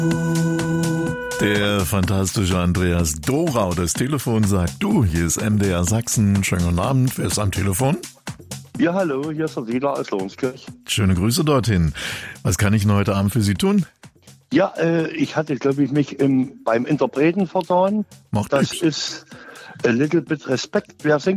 Der fantastische Andreas Dorau, das Telefon sagt, du, hier ist MDR Sachsen, schönen guten Abend, wer ist am Telefon? Ja, hallo, hier ist der Siedler aus Lohenskirch. Schöne Grüße dorthin. Was kann ich denn heute Abend für Sie tun? Ja, ich hatte, glaube ich, mich beim Interpreten vertan. Macht Das nix. ist A Little Bit Respect. Wer singt